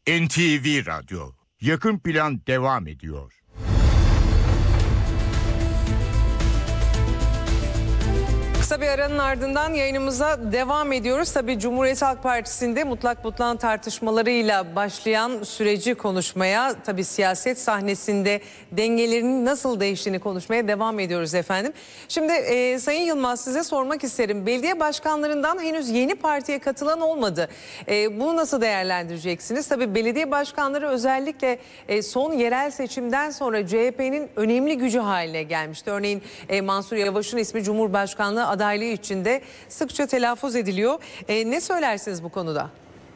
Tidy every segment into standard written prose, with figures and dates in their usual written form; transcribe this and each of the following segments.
NTV Radyo. Yakın Plan devam ediyor. Kısa bir aranın ardından yayınımıza devam ediyoruz. Tabii Cumhuriyet Halk Partisi'nde mutlak mutlağın tartışmalarıyla başlayan süreci konuşmaya, tabii siyaset sahnesinde dengelerinin nasıl değiştiğini konuşmaya devam ediyoruz efendim. Şimdi Sayın Yılmaz, size sormak isterim. Belediye başkanlarından henüz yeni partiye katılan olmadı. Bunu nasıl değerlendireceksiniz? Tabii belediye başkanları özellikle son yerel seçimden sonra CHP'nin önemli gücü haline gelmişti. Örneğin Mansur Yavaş'ın ismi Cumhurbaşkanlığı adaylığı içinde sıkça telaffuz ediliyor. Ne söylersiniz bu konuda?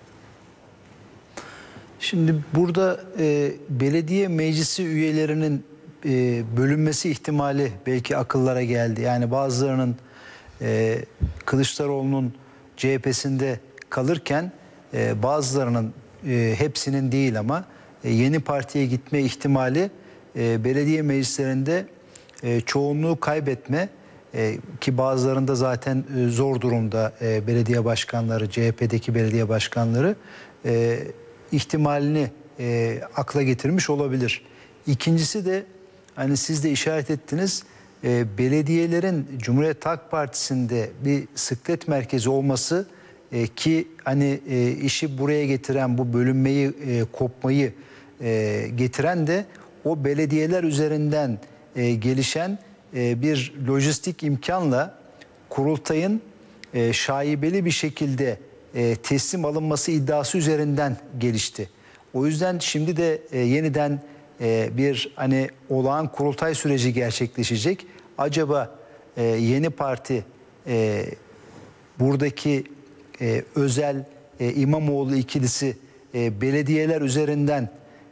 Şimdi burada belediye meclisi üyelerinin bölünmesi ihtimali belki akıllara geldi. Yani bazılarının Kılıçdaroğlu'nun CHP'sinde kalırken bazılarının hepsinin değil ama yeni partiye gitme ihtimali belediye meclislerinde çoğunluğu kaybetme ki bazılarında zaten zor durumda belediye başkanları, CHP'deki belediye başkanları ihtimalini akla getirmiş olabilir. İkincisi de hani siz de işaret ettiniz, belediyelerin Cumhuriyet Halk Partisi'nde bir sıklet merkezi olması ki hani işi buraya getiren, bu bölünmeyi, kopmayı getiren de o belediyeler üzerinden gelişen bir lojistik imkanla kurultayın şaibeli bir şekilde teslim alınması iddiası üzerinden gelişti. O yüzden şimdi de yeniden bir hani olağan kurultay süreci gerçekleşecek. Acaba yeni parti buradaki özel İmamoğlu ikilisi belediyeler üzerinden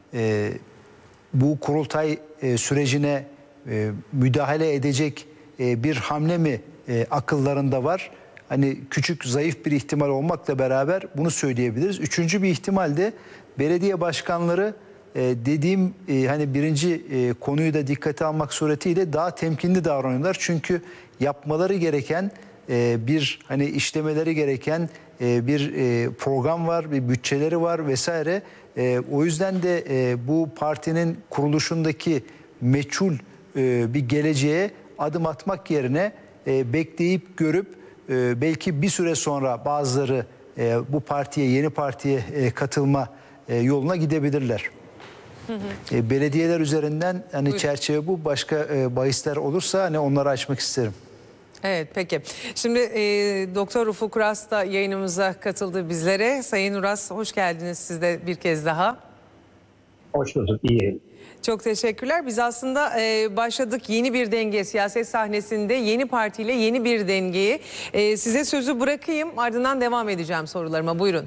bu kurultay sürecine müdahale edecek bir hamle mi akıllarında var? Hani küçük, zayıf bir ihtimal olmakla beraber bunu söyleyebiliriz. Üçüncü bir ihtimal de belediye başkanları dediğim hani birinci konuyu da dikkate almak suretiyle daha temkinli davranıyorlar. Çünkü yapmaları gereken bir hani işlemeleri gereken bir program var, bir bütçeleri var vesaire. O yüzden de bu partinin kuruluşundaki meçhul bir geleceğe adım atmak yerine bekleyip görüp belki bir süre sonra bazıları bu partiye, yeni partiye katılma yoluna gidebilirler. Belediyeler üzerinden hani Buyurun. çerçeve bu. Başka bahisler olursa hani onları açmak isterim. Evet, peki. Şimdi Doktor Ufuk Uras da yayınımıza katıldı bizlere. Sayın Uras, hoş geldiniz siz de bir kez daha. Hoş bulduk, iyi. Çok teşekkürler. Biz aslında başladık yeni bir denge, siyaset sahnesinde yeni partiyle yeni bir dengeyi. Size sözü bırakayım, ardından devam edeceğim sorularıma. Buyurun.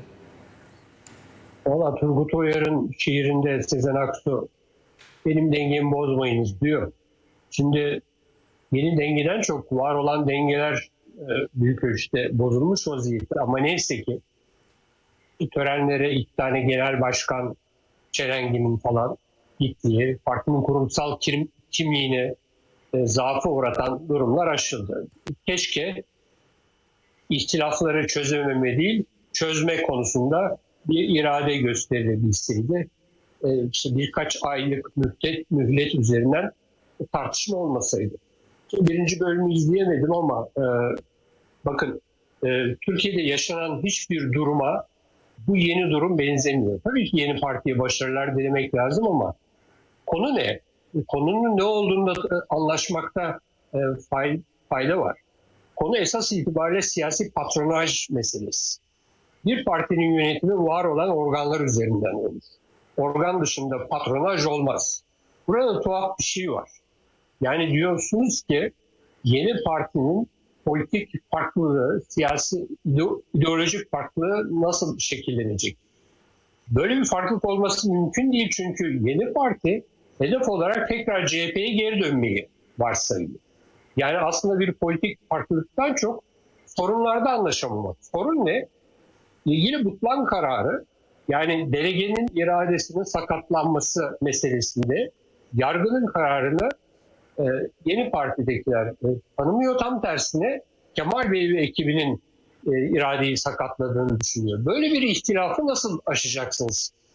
Valla Turgut Uyar'ın şiirinde Sezen Aksu benim dengemi bozmayınız diyor. Şimdi yeni dengeden çok var olan dengeler büyük ölçüde bozulmuş vaziyette. Ama neyse ki törenlere 2 tane genel başkan çelengimin falan gittiği, partinin kurumsal kimliğine zaafı uğratan durumlar aşıldı. Keşke ihtilafları çözememe değil, çözme konusunda bir irade gösterilebilseydi. İşte birkaç aylık mühlet üzerinden tartışma olmasaydı. Birinci bölümü izleyemedim ama bakın Türkiye'de yaşanan hiçbir duruma bu yeni durum benzemiyor. Tabii ki yeni partiye başarılar dilemek lazım ama konu ne? Konunun ne olduğunda anlaşmakta fayda var. Konu esas itibariyle siyasi patronaj meselesi. Bir partinin yönetimi var olan organlar üzerinden olur. Organ dışında patronaj olmaz. Burada tuhaf bir şey var. Yani diyorsunuz ki yeni partinin politik farklılığı, siyasi, ideolojik farklılığı nasıl şekillenecek? Böyle bir farklılık olması mümkün değil çünkü yeni parti hedef olarak tekrar CHP'ye geri dönmeyi varsayıyor. Yani aslında bir politik farklılıktan çok sorunlarda anlaşamamak. Sorun ne? İlgili mutlak kararı, yani delegenin iradesinin sakatlanması meselesinde yargının kararını yeni partidekiler tanımıyor. Tam tersine Kemal Bey ve ekibinin iradeyi sakatladığını düşünüyor. Böyle bir ihtilafı nasıl aşacaksınız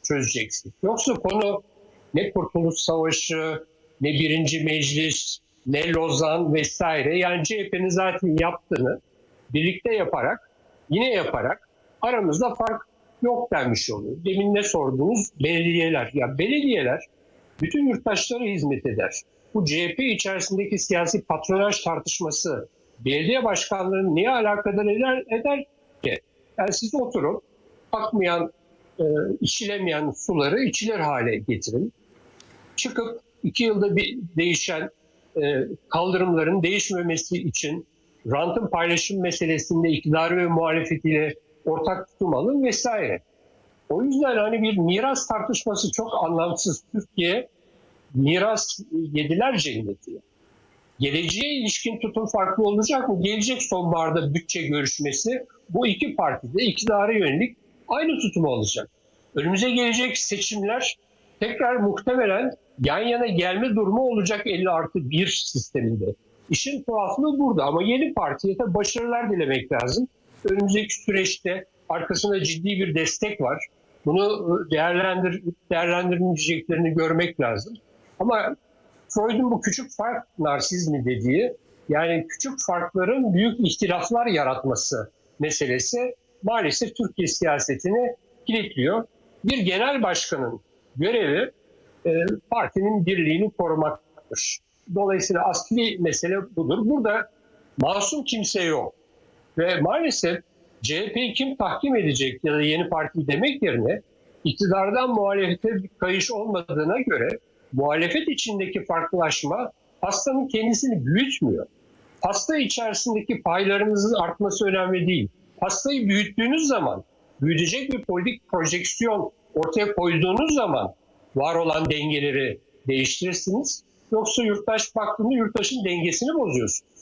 çözeceksiniz. Yoksa konu ne Kurtuluş Savaşı, ne Birinci Meclis, ne Lozan vesaire. Yani CHP'nin zaten yaptığını birlikte yaparak, yine yaparak aramızda fark yok denmiş oluyor. Demin ne sordunuz? Belediyeler. Ya belediyeler bütün yurttaşlara hizmet eder. Bu CHP içerisindeki siyasi patronaj tartışması belediye başkanlarını niye alakadar eder ki? Yani siz oturun, akmayan, içilemeyen suları içilir hale getirin. Çıkıp 2 yılda bir değişen kaldırımların değişmemesi için rantın paylaşım meselesinde iktidarı ve muhalefetiyle ortak tutum alın vesaire. O yüzden hani bir miras tartışması çok anlamsız. Türkiye miras yediler cenneti. Geleceğe ilişkin tutum farklı olacak mı? Gelecek sonbaharda bütçe görüşmesi bu iki partide iktidara yönelik aynı tutum olacak. Önümüze gelecek seçimler tekrar muhtemelen yan yana gelme durumu olacak 50+1 sisteminde. İşin tuhaflığı burada ama yeni partiye de başarılar dilemek lazım. Önümüzdeki süreçte arkasında ciddi bir destek var. Bunu değerlendirmeyeceklerini görmek lazım. Ama Freud'un bu küçük fark narsizmi dediği, yani küçük farkların büyük ihtilaflar yaratması meselesi maalesef Türkiye siyasetini kilitliyor. Bir genel başkanın görevi partinin birliğini korumaktır. Dolayısıyla asli mesele budur. Burada masum kimse yok. Ve maalesef CHP'yi kim tahkim edecek ya da yeni parti demek yerine iktidardan muhalefete bir kayış olmadığına göre muhalefet içindeki farklılaşma pastanın kendisini büyütmüyor. Pasta içerisindeki paylarınızın artması önemli değil. Pastayı büyüttüğünüz zaman, büyütecek bir politik projeksiyon ortaya koyduğunuz zaman var olan dengeleri değiştirirsiniz. Yoksa yurttaş baktığında yurttaşın dengesini bozuyorsunuz.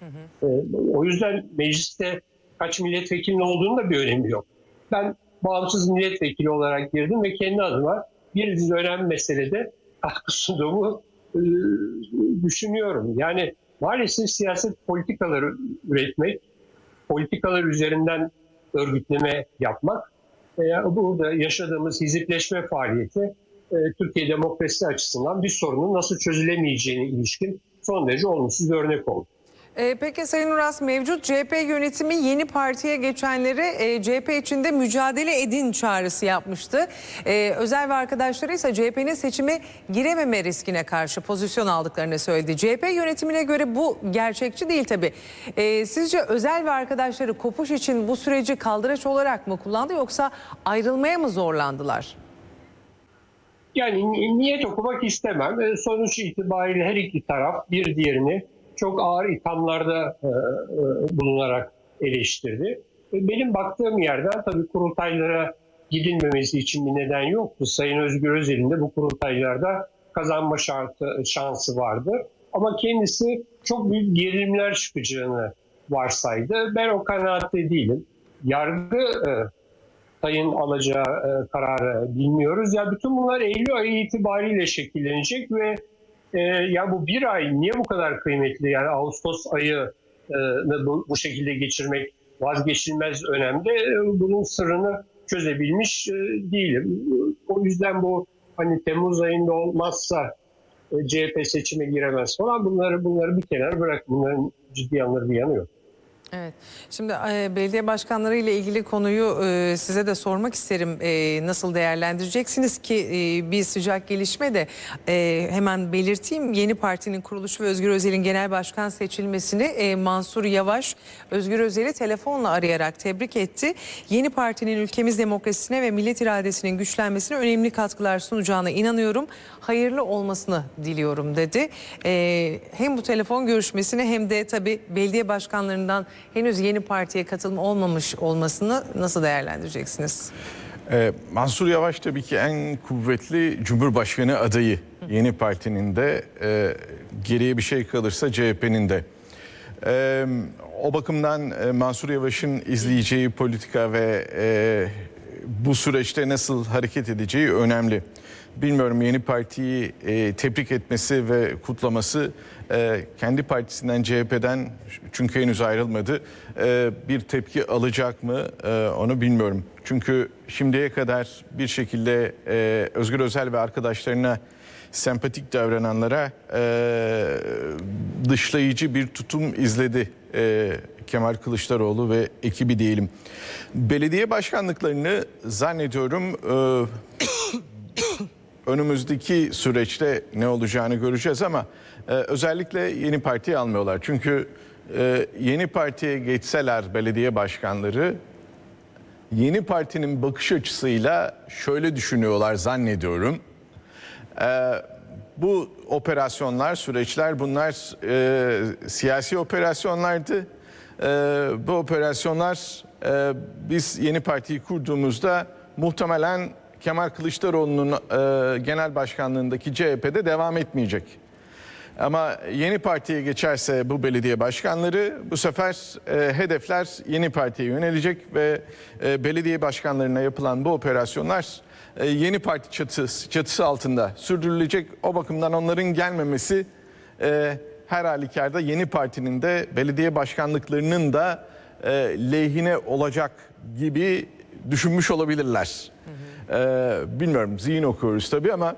O yüzden mecliste kaç milletvekilinin olduğunu da bir önemi yok. Ben bağımsız milletvekili olarak girdim ve kendi adıma bir dizi önemli meselede katkı sunduğumu düşünüyorum. Yani maalesef siyaset politikaları üretmek, politikalar üzerinden örgütleme yapmak, burada yaşadığımız hizipleşme faaliyeti Türkiye demokrasisi açısından bir sorunun nasıl çözülemeyeceğine ilişkin son derece olumsuz bir örnek oldu. Peki Sayın Uras, mevcut CHP yönetimi yeni partiye geçenlere CHP içinde mücadele edin çağrısı yapmıştı. Özel ve arkadaşları ise CHP'nin seçime girememe riskine karşı pozisyon aldıklarını söyledi. CHP yönetimine göre bu gerçekçi değil tabii. Sizce Özel ve arkadaşları kopuş için bu süreci kaldıraç olarak mı kullandı yoksa ayrılmaya mı zorlandılar? Yani niyet okumak istemem. Sonuç itibariyle her iki taraf bir diğerini çok ağır ithamlarda bulunarak eleştirdi. Benim baktığım yerden tabii kurultaylara gidilmemesi için bir neden yoktu. Sayın Özgür Özel'in de bu kurultaylarda kazanma şansı vardı. Ama kendisi çok büyük gerilimler çıkacağını varsaydı. Ben o kanaatte değilim. Yargıtay'ın alacağı kararı bilmiyoruz. Ya bütün bunlar Eylül ayı itibariyle şekillenecek ve ya bu bir ay niye bu kadar kıymetli? Yani Ağustos ayı bu şekilde geçirmek vazgeçilmez önemli. Bunun sırrını çözebilmiş değilim. O yüzden bu hani Temmuz ayında olmazsa CHP seçime giremez falan bunları bir kenara bırak. Bunların ciddi yanları bir yanı yok. Evet. Şimdi belediye başkanları ile ilgili konuyu size de sormak isterim. Nasıl değerlendireceksiniz ki bir sıcak gelişme de hemen belirteyim. Yeni partinin kuruluşu ve Özgür Özel'in genel başkan seçilmesini Mansur Yavaş Özgür Özel'i telefonla arayarak tebrik etti. Yeni partinin ülkemiz demokrasisine ve millet iradesinin güçlenmesine önemli katkılar sunacağına inanıyorum. Hayırlı olmasını diliyorum dedi. Hem bu telefon görüşmesini hem de tabii belediye başkanlarından henüz yeni partiye katılma olmamış olmasını nasıl değerlendireceksiniz? Mansur Yavaş tabii ki en kuvvetli Cumhurbaşkanı adayı. Yeni partinin de geriye bir şey kalırsa CHP'nin de. O bakımdan Mansur Yavaş'ın izleyeceği politika ve bu süreçte nasıl hareket edeceği önemli. Bilmiyorum, yeni partiyi tebrik etmesi ve kutlaması kendi partisinden, CHP'den, çünkü henüz ayrılmadı, bir tepki alacak mı onu bilmiyorum. Çünkü şimdiye kadar bir şekilde Özgür Özel ve arkadaşlarına sempatik davrananlara dışlayıcı bir tutum izledi Kemal Kılıçdaroğlu ve ekibi diyelim. Belediye başkanlıklarını zannediyorum önümüzdeki süreçte ne olacağını göreceğiz ama özellikle yeni partiyi almıyorlar. Çünkü yeni partiye geçseler belediye başkanları, yeni partinin bakış açısıyla şöyle düşünüyorlar zannediyorum. Bu operasyonlar, süreçler, bunlar siyasi operasyonlardı. Bu operasyonlar biz yeni partiyi kurduğumuzda muhtemelen Kemal Kılıçdaroğlu'nun genel başkanlığındaki CHP'de devam etmeyecek. Ama yeni partiye geçerse bu belediye başkanları, bu sefer hedefler yeni partiye yönelecek ve belediye başkanlarına yapılan bu operasyonlar yeni parti çatısı altında sürdürülecek. O bakımdan onların gelmemesi her halükarda yeni partinin de belediye başkanlıklarının da lehine olacak gibi düşünmüş olabilirler. Bilmiyorum, zihin okuyoruz tabii ama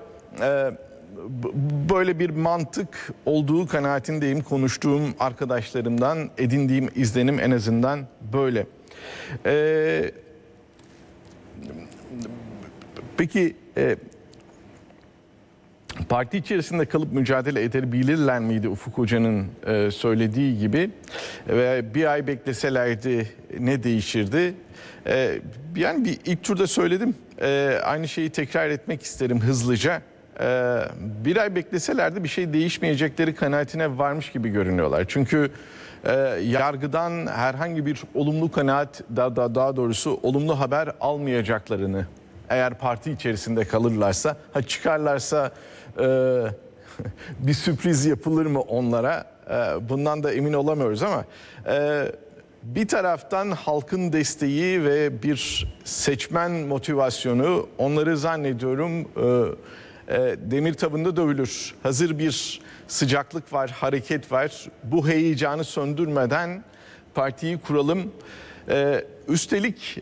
böyle bir mantık olduğu kanaatindeyim. Konuştuğum arkadaşlarımdan edindiğim izlenim en azından böyle. Peki parti içerisinde kalıp mücadele edebilirler miydi Ufuk Hoca'nın söylediği gibi? Ve bir ay bekleselerdi ne değişirdi? Yani ilk turda söyledim. Aynı şeyi tekrar etmek isterim hızlıca. Bir ay bekleselerdi bir şey değişmeyecekleri kanaatine varmış gibi görünüyorlar. Çünkü yargıdan herhangi bir olumlu kanaat, daha doğrusu olumlu haber almayacaklarını, eğer parti içerisinde kalırlarsa, çıkarlarsa bir sürpriz yapılır mı onlara? Bundan da emin olamıyoruz ama bir taraftan halkın desteği ve bir seçmen motivasyonu onları zannediyorum demir tavında dövülür. Hazır bir sıcaklık var, hareket var. Bu heyecanı söndürmeden partiyi kuralım. Üstelik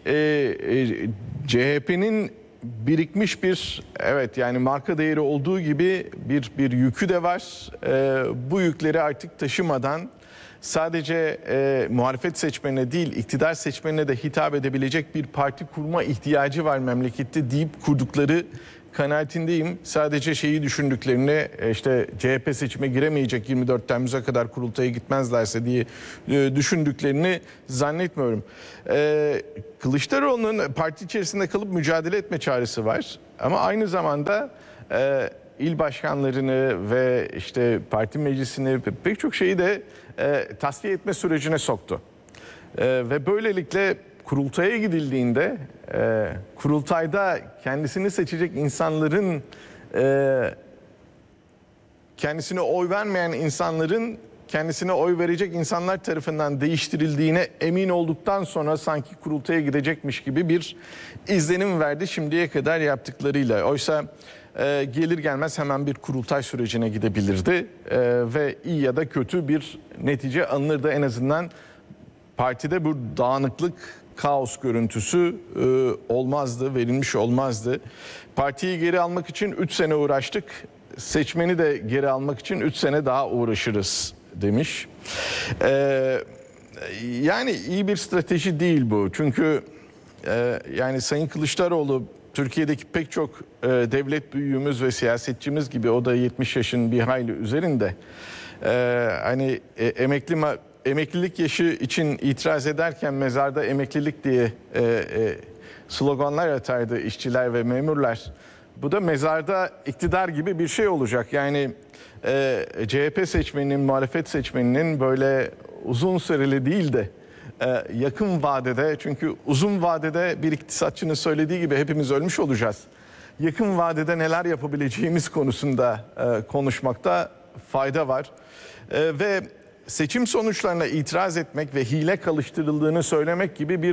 CHP'nin birikmiş bir, evet yani marka değeri olduğu gibi bir yükü de var. Bu yükleri artık taşımadan sadece muhalefet seçmenine değil, iktidar seçmenine de hitap edebilecek bir parti kurma ihtiyacı var memlekette deyip kurdukları kanaatindeyim. Sadece şeyi düşündüklerini, işte CHP seçime giremeyecek 24 Temmuz'a kadar kurultaya gitmezlerse diye düşündüklerini zannetmiyorum. Kılıçdaroğlu'nun parti içerisinde kalıp mücadele etme çağrısı var. Ama aynı zamanda il başkanlarını ve işte parti meclisini, pek çok şeyi de tasfiye etme sürecine soktu. Ve böylelikle kurultaya gidildiğinde kurultayda kendisini seçecek insanların, kendisine oy vermeyen insanların kendisine oy verecek insanlar tarafından değiştirildiğine emin olduktan sonra sanki kurultaya gidecekmiş gibi bir izlenim verdi şimdiye kadar yaptıklarıyla. Oysa gelir gelmez hemen bir kurultay sürecine gidebilirdi ve iyi ya da kötü bir netice alınırdı. En azından partide bu dağınıklık, kaos görüntüsü olmazdı, verilmiş olmazdı. Partiyi geri almak için 3 sene uğraştık. Seçmeni de geri almak için 3 sene daha uğraşırız demiş. Yani iyi bir strateji değil bu. Çünkü yani Sayın Kılıçdaroğlu Türkiye'deki pek çok devlet büyüğümüz ve siyasetçimiz gibi, o da 70 yaşın bir hayli üzerinde. Hani emeklilik yaşı için itiraz ederken mezarda emeklilik diye sloganlar atardı işçiler ve memurlar. Bu da mezarda iktidar gibi bir şey olacak. Yani CHP seçmeninin, muhalefet seçmeninin böyle uzun süreli değil de yakın vadede, çünkü uzun vadede bir iktisatçının söylediği gibi hepimiz ölmüş olacağız. Yakın vadede neler yapabileceğimiz konusunda konuşmakta fayda var. Ve seçim sonuçlarına itiraz etmek ve hile çalıştırıldığını söylemek gibi bir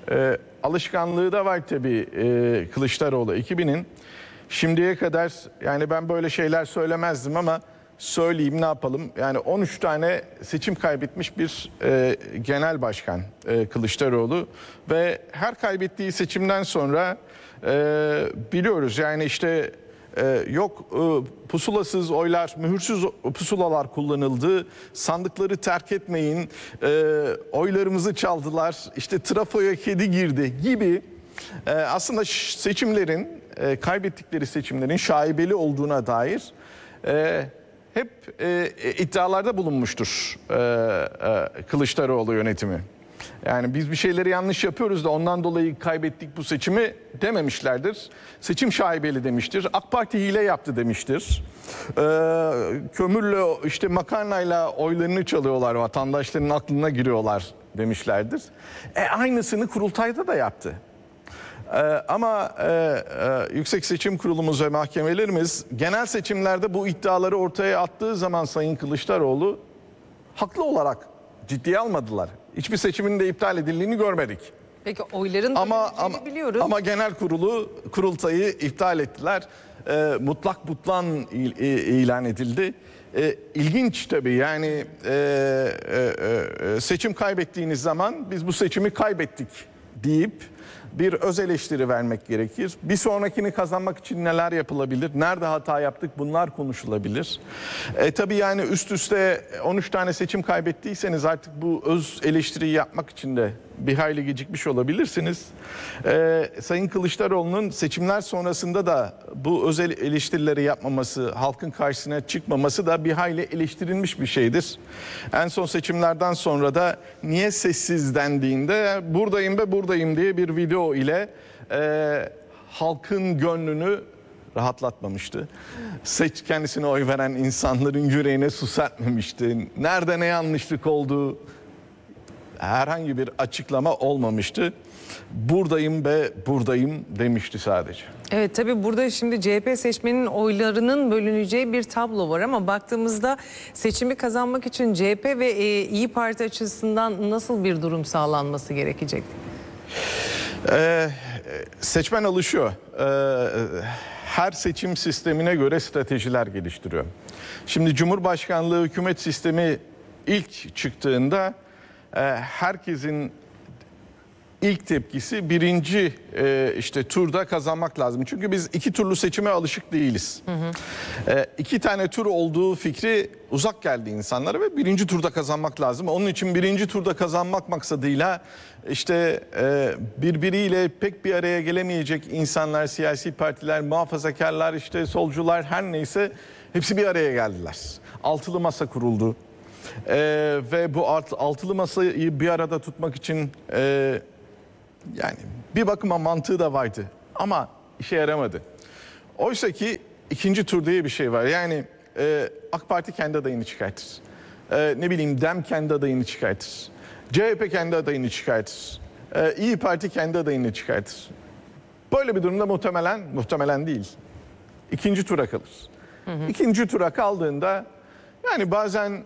Alışkanlığı da var tabii Kılıçdaroğlu ekibinin. Şimdiye kadar yani ben böyle şeyler söylemezdim ama söyleyeyim, ne yapalım. Yani 13 tane seçim kaybetmiş bir genel başkan Kılıçdaroğlu ve her kaybettiği seçimden sonra biliyoruz yani işte yok pusulasız oylar, mühürsüz pusulalar kullanıldı, sandıkları terk etmeyin, oylarımızı çaldılar, işte trafoya kedi girdi gibi aslında seçimlerin, kaybettikleri seçimlerin şaibeli olduğuna dair hep iddialarda bulunmuştur Kılıçdaroğlu yönetimi. Yani biz bir şeyleri yanlış yapıyoruz da ondan dolayı kaybettik bu seçimi dememişlerdir. Seçim şaibeli demiştir. AK Parti hile yaptı demiştir. Kömürle işte makarnayla oylarını çalıyorlar, vatandaşların aklına giriyorlar demişlerdir. Aynısını kurultayda da yaptı. Ama Yüksek Seçim Kurulumuz ve mahkemelerimiz genel seçimlerde bu iddiaları ortaya attığı zaman Sayın Kılıçdaroğlu haklı olarak ciddiye almadılar. Hiçbir seçimin de iptal edildiğini görmedik. Peki oyların bölüneceğini biliyoruz. Ama genel kurultayı iptal ettiler. Mutlak butlan ilan edildi. İlginç tabii yani seçim kaybettiğiniz zaman biz bu seçimi kaybettik deyip bir öz eleştiri vermek gerekir. Bir sonrakini kazanmak için neler yapılabilir? Nerede hata yaptık? Bunlar konuşulabilir. Tabii yani üst üste 13 tane seçim kaybettiyseniz artık bu öz eleştiriyi yapmak için de bir hayli gecikmiş olabilirsiniz. Sayın Kılıçdaroğlu'nun seçimler sonrasında da bu özel eleştirileri yapmaması, halkın karşısına çıkmaması da bir hayli eleştirilmiş bir şeydir. En son seçimlerden sonra da niye sessiz dendiğinde buradayım ve buradayım diye bir video ile halkın gönlünü rahatlatmamıştı. Kendisine oy veren insanların yüreğine su serpmemişti. Nerede ne yanlışlık olduğu herhangi bir açıklama olmamıştı. Buradayım ve buradayım demişti sadece. Evet, tabii burada şimdi CHP seçmenin oylarının bölüneceği bir tablo var ama baktığımızda seçimi kazanmak için CHP ve İyi Parti açısından nasıl bir durum sağlanması gerekecek? Seçmen alışıyor. Her seçim sistemine göre stratejiler geliştiriyor. Şimdi Cumhurbaşkanlığı hükümet sistemi ilk çıktığında herkesin ilk tepkisi birinci işte turda kazanmak lazım. Çünkü biz iki turlu seçime alışık değiliz. İki tane tur olduğu fikri uzak geldi insanlara ve birinci turda kazanmak lazım. Onun için birinci turda kazanmak maksadıyla işte birbiriyle pek bir araya gelemeyecek insanlar, siyasi partiler, muhafazakarlar, işte solcular, her neyse hepsi bir araya geldiler. Altılı masa kuruldu. Ve bu altılı masayı bir arada tutmak için yani bir bakıma mantığı da vardı ama işe yaramadı. Oysa ki ikinci tur diye bir şey var. Yani AK Parti kendi adayını çıkartır. Ne bileyim DEM kendi adayını çıkartır. CHP kendi adayını çıkartır. İyi Parti kendi adayını çıkartır. Böyle bir durumda muhtemelen değil, İkinci tura kalır. İkinci tura kaldığında yani bazen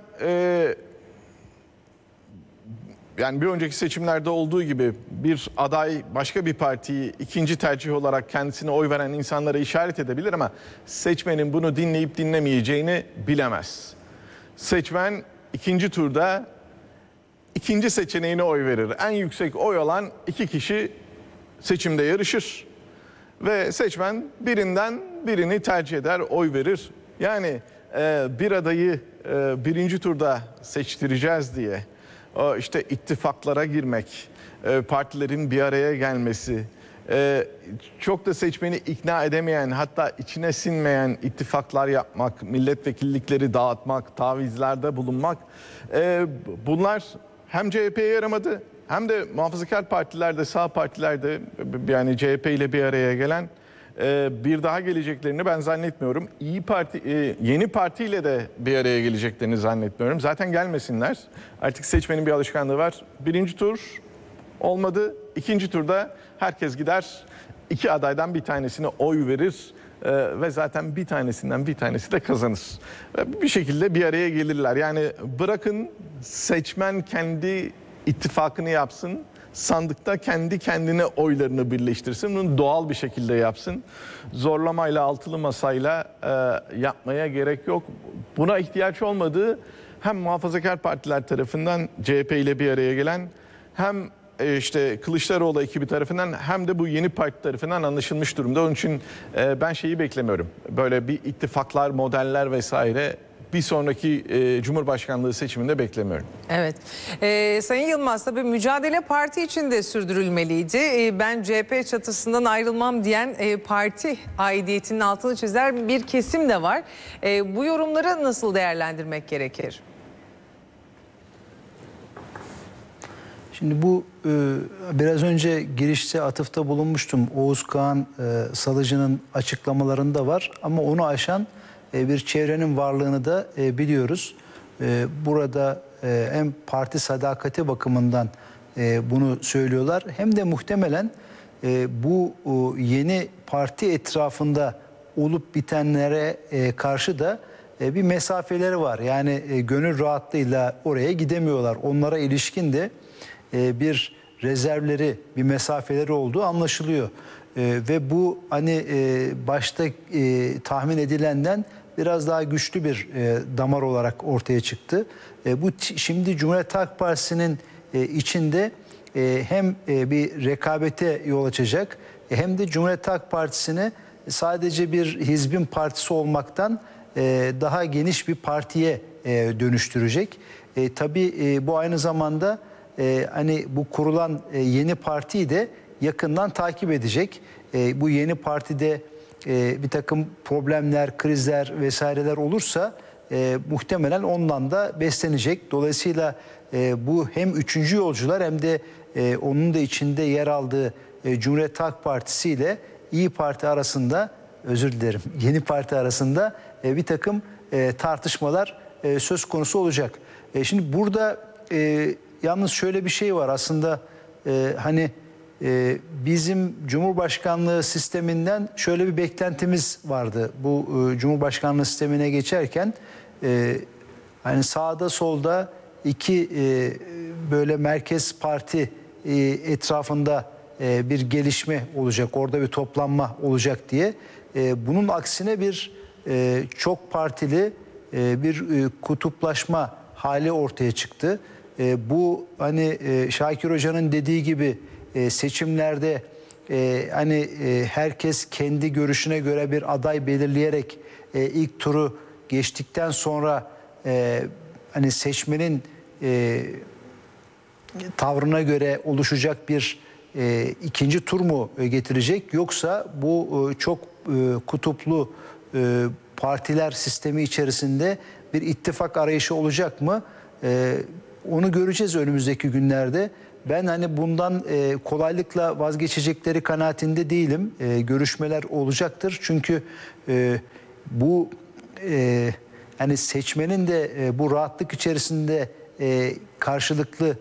yani bir önceki seçimlerde olduğu gibi bir aday başka bir partiyi ikinci tercih olarak kendisine oy veren insanlara işaret edebilir ama seçmenin bunu dinleyip dinlemeyeceğini bilemez. Seçmen ikinci turda ikinci seçeneğine oy verir. En yüksek oy alan iki kişi seçimde yarışır ve seçmen birinden birini tercih eder, oy verir. Yani bir adayı birinci turda seçtireceğiz diye işte ittifaklara girmek, partilerin bir araya gelmesi, çok da seçmeni ikna edemeyen, hatta içine sinmeyen ittifaklar yapmak, milletvekillikleri dağıtmak, tavizlerde bulunmak, bunlar hem CHP'ye yaramadı hem de muhafazakar partilerde, sağ partilerde yani CHP ile bir araya gelen bir daha geleceklerini ben zannetmiyorum. İyi Parti, yeni partiyle de bir araya geleceklerini zannetmiyorum. Zaten gelmesinler. Artık seçmenin bir alışkanlığı var. Birinci tur olmadı. İkinci turda herkes gider. İki adaydan bir tanesine oy verir. Ve zaten bir tanesi de kazanır. Bir şekilde bir araya gelirler. Yani bırakın seçmen kendi ittifakını yapsın. sandıkta kendi kendine oylarını birleştirsin. Bunu doğal bir şekilde yapsın. Zorlamayla, altılı masayla yapmaya gerek yok. Buna ihtiyaç olmadığı hem muhafazakar partiler tarafından CHP ile bir araya gelen, hem işte Kılıçdaroğlu ekibi tarafından, hem de bu yeni parti tarafından anlaşılmış durumda. Onun için ben şeyi beklemiyorum. Böyle bir ittifaklar, modeller vesaire bir sonraki Cumhurbaşkanlığı seçiminde beklemiyorum. Evet. Sayın Yılmaz, tabii mücadele parti içinde sürdürülmeliydi. Ben CHP çatısından ayrılmam diyen parti aidiyetinin altını çizer bir kesim de var. Bu yorumları nasıl değerlendirmek gerekir? Şimdi bu biraz önce girişte atıfta bulunmuştum. Oğuz Kağan Salıcı'nın açıklamalarında var ama onu aşan bir çevrenin varlığını da biliyoruz. Burada hem parti sadakati bakımından bunu söylüyorlar, hem de muhtemelen bu yeni parti etrafında olup bitenlere karşı da bir mesafeleri var. Yani gönül rahatlığıyla oraya gidemiyorlar. Onlara ilişkin de bir rezervleri, bir mesafeleri olduğu anlaşılıyor. Ve bu hani başta tahmin edilenden biraz daha güçlü bir damar olarak ortaya çıktı. Bu şimdi Cumhuriyet Halk Partisi'nin içinde hem bir rekabete yol açacak, hem de Cumhuriyet Halk Partisi'ni sadece bir hizbin partisi olmaktan daha geniş bir partiye dönüştürecek. Tabii bu aynı zamanda hani bu kurulan yeni partiyi de yakından takip edecek. Bu yeni partide bir takım problemler, krizler vesaireler olursa muhtemelen ondan da beslenecek. Dolayısıyla bu hem üçüncü yolcular hem de onun da içinde yer aldığı Cumhuriyet Halk Partisi ile İyi Parti arasında, özür dilerim, Yeni Parti arasında bir takım tartışmalar söz konusu olacak. Şimdi burada yalnız şöyle bir şey var aslında, hani bizim Cumhurbaşkanlığı sisteminden şöyle bir beklentimiz vardı. Bu Cumhurbaşkanlığı sistemine geçerken hani sağda solda iki böyle merkez parti etrafında bir gelişme olacak, orada bir toplanma olacak diye. Bunun aksine bir çok partili bir kutuplaşma hali ortaya çıktı. Bu hani Şakir Hoca'nın dediği gibi seçimlerde hani herkes kendi görüşüne göre bir aday belirleyerek ilk turu geçtikten sonra hani seçmenin tavrına göre oluşacak bir ikinci tur mu getirecek, yoksa bu çok kutuplu partiler sistemi içerisinde bir ittifak arayışı olacak mı? Onu göreceğiz önümüzdeki günlerde. Ben hani bundan kolaylıkla vazgeçecekleri kanaatinde değilim. Görüşmeler olacaktır. Çünkü bu hani seçmenin de bu rahatlık içerisinde karşılıklı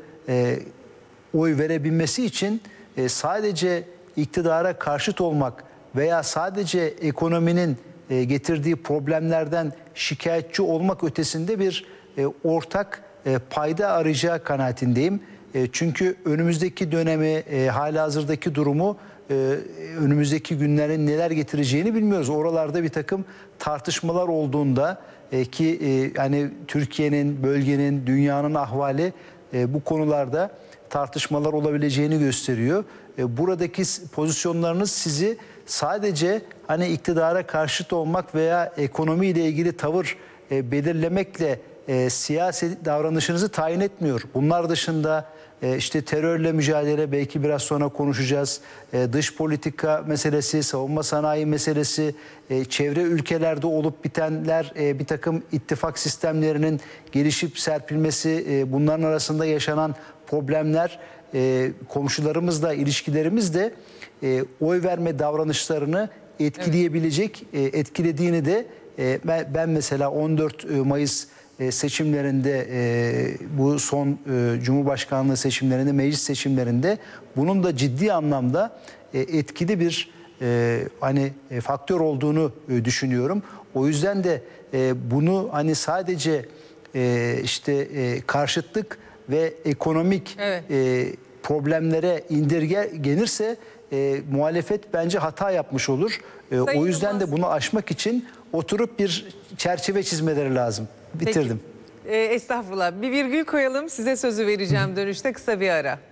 oy verebilmesi için sadece iktidara karşıt olmak veya sadece ekonominin getirdiği problemlerden şikayetçi olmak ötesinde bir ortak payda arayacağı kanaatindeyim. Çünkü önümüzdeki dönemi, halihazırdaki durumu, önümüzdeki günlerin neler getireceğini bilmiyoruz. Oralarda bir takım tartışmalar olduğunda ki hani Türkiye'nin, bölgenin, dünyanın ahvali bu konularda tartışmalar olabileceğini gösteriyor. Buradaki pozisyonlarınız sizi sadece hani iktidara karşıt olmak veya ekonomiyle ilgili tavır belirlemekle siyasi davranışınızı tayin etmiyor. Bunlar dışında işte terörle mücadele, belki biraz sonra konuşacağız. Dış politika meselesi, savunma sanayi meselesi, çevre ülkelerde olup bitenler, bir takım ittifak sistemlerinin gelişip serpilmesi, bunların arasında yaşanan problemler, komşularımızla ilişkilerimiz de oy verme davranışlarını etkileyebilecek, etkilediğini de ben mesela 14 Mayıs seçimlerinde, bu son Cumhurbaşkanlığı seçimlerinde, meclis seçimlerinde bunun da ciddi anlamda etkili bir hani faktör olduğunu düşünüyorum. O yüzden de bunu hani sadece işte karşıtlık ve ekonomik problemlere indirgenirse muhalefet bence hata yapmış olur. O yüzden Yılmaz, de bunu aşmak için oturup bir çerçeve çizmeleri lazım. Bitirdim. Estağfurullah. Bir virgül koyalım. Size sözü vereceğim dönüşte, kısa bir ara.